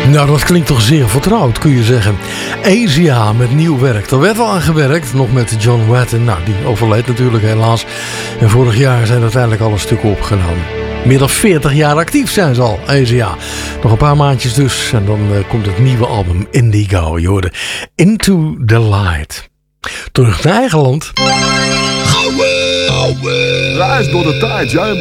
Nou, dat klinkt toch zeer vertrouwd, kun je zeggen. Asia met nieuw werk. Er werd al aan gewerkt, nog met John Wetton. Nou, die overleed natuurlijk helaas. En vorig jaar zijn uiteindelijk al een stuk opgenomen. Meer dan 40 jaar actief zijn ze al, Asia. Nog een paar maandjes dus. En dan komt het nieuwe album Indigo. Je hoorde Into the Light. Terug naar eigen land. Reis door de tijd, jij